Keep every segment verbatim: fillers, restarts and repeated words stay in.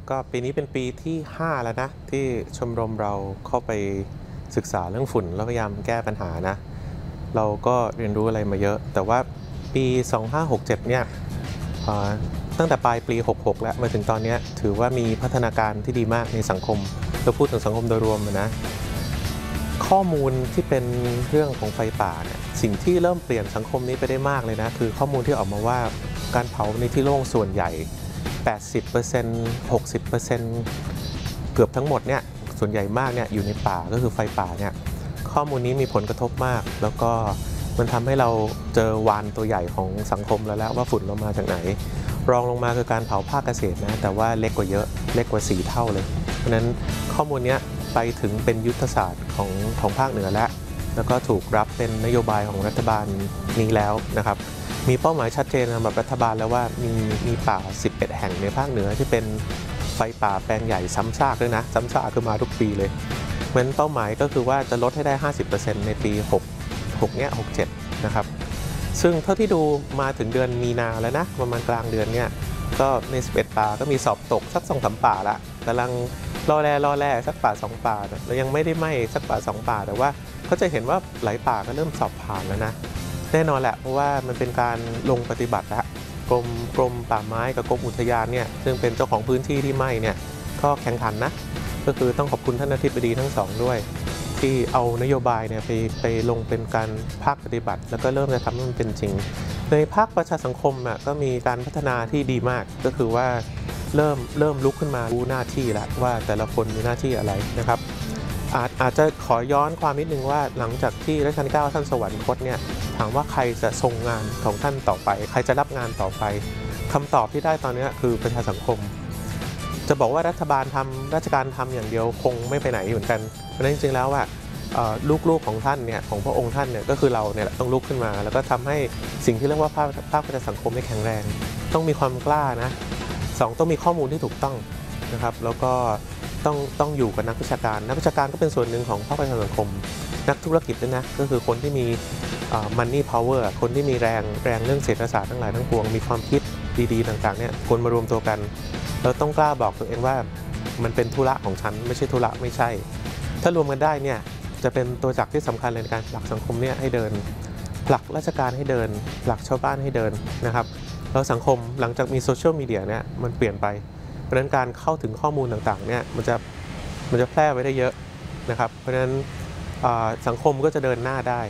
ก็ปีนี้เป็นปีที่ห้าแล้วนะที่ชมรมเราเข้าไปศึกษาเรื่องฝุ่นแล้วพยายามแก้ปัญหานะเราก็เรียนรู้อะไรมาเยอะแต่ว่าปีสองพันห้าร้อยหกสิบเจ็ดเนี่ยตั้งแต่ปลายปีหกสิบหกแล้วมาถึงตอนนี้ถือว่ามีพัฒนาการที่ดีมากในสังคมเราพูดถึงสังคมโดยรวมนะข้อมูลที่เป็นเรื่องของไฟป่าเนี่ยสิ่งที่เริ่มเปลี่ยนสังคมนี้ไปได้มากเลยนะคือข้อมูลที่ออกมาว่าการเผาในที่โล่งส่วนใหญ่ แปดสิบเปอร์เซ็นต์ หกสิบเปอร์เซ็นต์ เกือบทั้งหมดเนี่ยส่วนใหญ่มากเนี่ยอยู่ในป่าก็คือไฟป่าเนี่ยข้อมูลนี้มีผลกระทบมากแล้วก็มันทำให้เราเจอวานตัวใหญ่ของสังคมแล้วแล้วว่าฝุ่นเรามาจากไหนรองลงมาคือการเผาภาคเกษตรนะแต่ว่าเล็กกว่าเยอะเล็กกว่าสี่เท่าเลยเพราะนั้นข้อมูลนี้ไปถึงเป็นยุทธศาสตร์ของของภาคเหนือแล้วแล้วก็ถูกรับเป็นนโยบายของรัฐบาลนี้แล้วนะครับมีเป้าหมายชัดเจนสำหรับรัฐบาลแล้วว่ามีมีป่าสิบเอ็ดแห่งในภาคเหนือที่เป็นไฟป่าแปลงใหญ่ซ้ำซากด้วยนะซ้ำซากคือมาทุกปีเลยเพราะฉะนั้นเป้าหมายก็คือว่าจะลดให้ได้ ห้าสิบเปอร์เซ็นต์ ในปีหก หกเนี้ยหกเจ็ดนะครับซึ่งเท่าที่ดูมาถึงเดือนมีนาแล้วนะประมาณกลางเดือนเนี่ยก็ในสิบเอ็ดป่าก็มีสอบตกสัก สองถึงสาม ป่าละกำลังรอแลรอแลสักป่าสองป่าแล้วยังไม่ได้ไหม้สักป่าสองป่าแต่ว่าเขาจะเห็นว่าหลายป่าก็เริ่มสอบผ่านแล้วนะแน่นอนแหละเพราะว่ามันเป็นการลงปฏิบัติแล้วกรมกรมป่าไม้กับกรมอุทยานเนี่ยซึ่งเป็นเจ้าของพื้นที่ที่ไหม้เนี่ยก็แข่งขันนะก็คือต้องขอบคุณท่านอธิบดีทั้งสองด้วยที่เอานโยบายเนี่ยไปไปลงเป็นการภาคปฏิบัติแล้วก็เริ่มจะทำให้มันเป็นจริงในภาคประชาสังคมอ่ะก็มีการพัฒนาที่ดีมากก็คือว่าเริ่มเริ่มลุกขึ้นมารู้หน้าที่แล้วว่าแต่ละคนมีหน้าที่อะไรนะครับอาจอาจจะขอย้อนความนิดนึงว่าหลังจากที่รัชกาลที่เก้าท่านสวรรคตเนี่ยถามว่าใครจะทรงงานของท่านต่อไปใครจะรับงานต่อไปคำตอบที่ได้ตอนนี้คือประชาสังคมจะบอกว่ารัฐบาลทำราชการทำอย่างเดียวคงไม่ไปไหนเหมือนกันเพราะฉะนั้นจริงๆแล้วว่าลูกๆของท่านเนี่ยของพระองค์ท่านเนี่ยก็คือเราเนี่ยต้องลุกขึ้นมาแล้วก็ทำให้สิ่งที่เรียกว่าภาคภาคประชาสังคมได้แข็งแรงต้องมีความกล้านะสองต้องมีข้อมูลที่ถูกต้องนะครับแล้วก็ต้องต้องอยู่กับนักวิชาการนักวิชาการก็เป็นส่วนหนึ่งของภาคประชาสังคมนักธุรกิจด้วยนะก็คือคนที่มี money power คนที่มีแรงแรงเรื่องเศรษฐศาสตร์ทั้งหลายทั้งปวงมีความคิดดีๆต่างๆเนี่ยควรมารวมตัวกันเราต้องกล้าบอกตัวเองว่ามันเป็นธุระของฉันไม่ใช่ธุระไม่ใช่ถ้ารวมกันได้เนี่ยจะเป็นตัวจักรที่สำคัญเลยในการผลักสังคมเนี่ยให้เดินผลักราชการให้เดินผลักชาวบ้านให้เดินนะครับแล้วสังคมหลังจากมีโซเชียลมีเดียเนี่ยมันเปลี่ยนไปเพราะฉะนั้นการเข้าถึงข้อมูลต่างๆเนี่ยมันจะมันจะแพร่ไว้ได้เยอะนะครับเพราะฉะนั้นสังคมก็จะเดินหน้าได้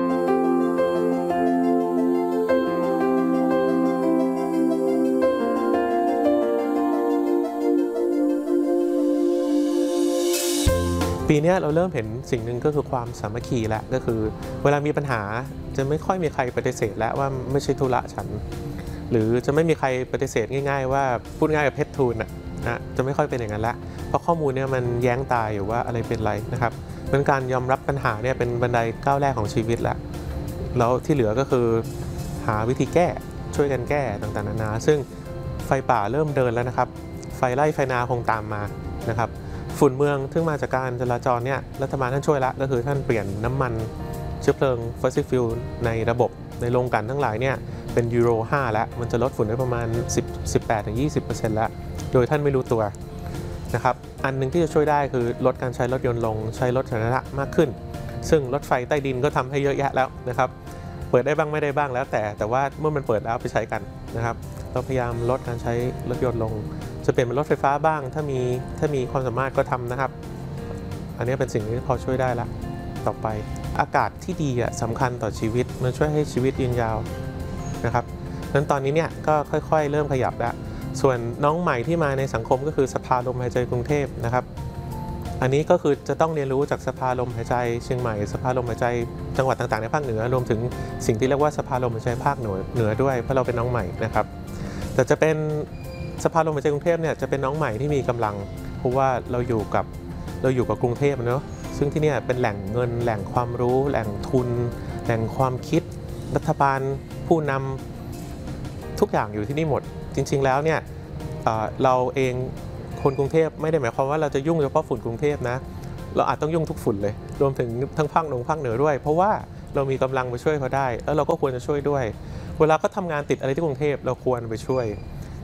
ปีนี้เราเริ่มเห็นสิ่งหนึ่งก็คือความสามัคคีแล้วก็คือเวลามีปัญหาจะไม่ค่อยมีใครปฏิเสธแล้วว่าไม่ใช่ธุระฉันหรือจะไม่มีใครปฏิเสธง่ายๆว่าพูดง่ายกับเพชรทูลนะจะไม่ค่อยเป็นอย่างนั้นละเพราะข้อมูลเนี่ยมันแย้งตายอยู่ว่าอะไรเป็นไรนะครับเป็นการยอมรับปัญหาเนี่ยเป็นบันไดก้าวแรกของชีวิตแล้วแล้วที่เหลือก็คือหาวิธีแก้ช่วยกันแก้ต่างๆนานาซึ่งไฟป่าเริ่มเดินแล้วนะครับไฟไล่ไฟนาคงตามมานะครับฝุ่นเมืองซึ่งมาจากการจราจรเนี่ยรัฐบาลท่านช่วยละก็คือท่านเปลี่ยนน้ำมันเชื้อเพลิงฟอสซิลฟิวในระบบในโรงกลั่นทั้งหลายเนี่ยเป็นยูโรห้าแล้วมันจะลดฝุ่นได้ประมาณสิบ สิบแปดถึงยี่สิบเปอร์เซ็นต์ แล้วโดยท่านไม่รู้ตัวนะครับอันนึงที่จะช่วยได้คือลดการใช้รถยนต์ลงใช้รถสาธารณะมากขึ้นซึ่งรถไฟใต้ดินก็ทำให้เยอะแยะแล้วนะครับเปิดได้บ้างไม่ได้บ้างแล้วแต่แต่ว่าเมื่อมันเปิดแล้วไปใช้กันนะครับเราพยายามลดการใช้รถยนต์ลงจะเปลี่ยนเป็นรถไฟฟ้าบ้างถ้ามีถ้ามีความสามารถก็ทำนะครับอันนี้เป็นสิ่งที่พอช่วยได้ละต่อไปอากาศที่ดีอ่ะสำคัญต่อชีวิตมันช่วยให้ชีวิตยืนยาวนะครับนั้นตอนนี้เนี่ยก็ค่อยๆเริ่มขยับแล้วส่วนน้องใหม่ที่มาในสังคมก็คือสภาลมหายใจกรุงเทพนะครับอันนี้ก็คือจะต้องเรียนรู้จากสภาลมหายใจเชียงใหม่สภาลมหายใจจังหวัดต่างๆในภาคเหนือรวมถึงสิ่งที่เรียกว่าสภาลมหายใจภาคเหนือเหนือด้วยเพราะเราเป็นน้องใหม่นะครับแต่จะเป็นสภาลมหายใจกรุงเทพเนี่ยจะเป็นน้องใหม่ที่มีกำลังเพราะว่าเราอยู่กับเราอยู่กับกรุงเทพเนาะซึ่งที่นี่เป็นแหล่งเงินแหล่งความรู้แหล่งทุนแหล่งความคิดรัฐบาลผู้นำทุกอย่างอยู่ที่นี่หมดจริงๆแล้วเนี่ยเราเองคนกรุงเทพไม่ได้หมายความว่าเราจะยุ่งเฉพาะฝุ่นกรุงเทพนะเราอาจต้องยุ่งทุกฝุ่นเลยรวมถึงทั้งภาคเหนือภาคเหนือด้วยเพราะว่าเรามีกำลังไปช่วยเขาได้แล้วเราก็ควรจะช่วยด้วยเวลาเขาทำงานติดอะไรที่กรุงเทพเราควรไปช่วย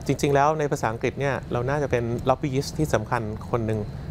จริงๆแล้วในภาษาอังกฤษเนี่ยเราน่าจะเป็น lobbyist ที่สำคัญคนหนึ่ง